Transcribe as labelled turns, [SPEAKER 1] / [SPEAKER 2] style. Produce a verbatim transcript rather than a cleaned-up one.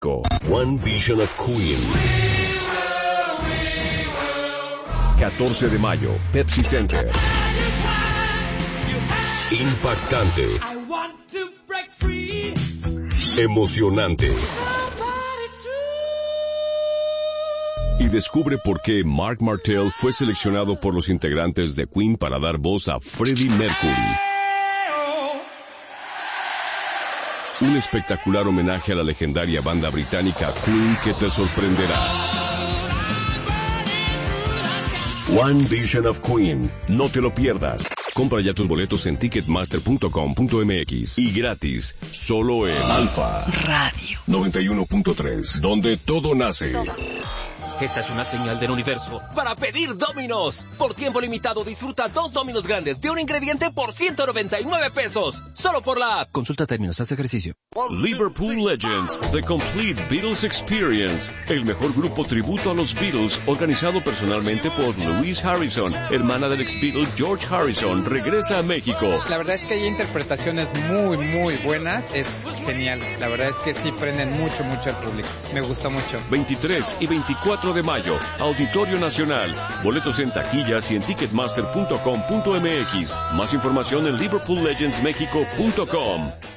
[SPEAKER 1] One Vision of Queen. catorce de mayo, Pepsi Center. Impactante. Emocionante. Y descubre por qué Mark Martel fue seleccionado por los integrantes de Queen para dar voz a Freddie Mercury. Un espectacular homenaje a la legendaria banda británica Queen que te sorprenderá. One Vision of Queen. No te lo pierdas. Compra ya tus boletos en ticketmaster punto com punto m x y gratis, solo en Alfa
[SPEAKER 2] Radio
[SPEAKER 1] noventa y uno punto tres, donde todo nace.
[SPEAKER 3] Esta es una señal del universo para pedir Domino's. Por tiempo limitado disfruta dos Domino's grandes de un ingrediente por ciento noventa y nueve pesos. Solo por la app. Consulta términos, haz ejercicio.
[SPEAKER 1] Liverpool Legends, The Complete Beatles Experience. El mejor grupo tributo a los Beatles, organizado personalmente por Louise Harrison, hermana del ex Beatle George Harrison, regresa a México.
[SPEAKER 4] La verdad es que hay interpretaciones muy, muy buenas. Es genial. La verdad es que sí prenden mucho, mucho al público. Me gustó mucho.
[SPEAKER 1] veintitrés y veinticuatro de mayo, Auditorio Nacional. Boletos en taquillas y en ticketmaster punto com punto m x. Más información en liverpool legends mexico punto com.